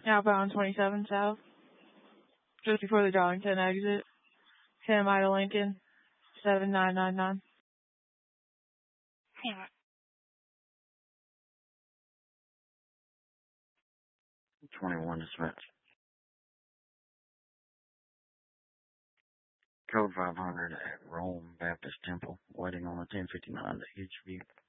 Outbound 27 South. Just before the Darlington exit. Santa Maria Lincoln. 7999. 21 dispatch. Code 500 at Rome Baptist Temple, waiting on the 1059 to Edgeview.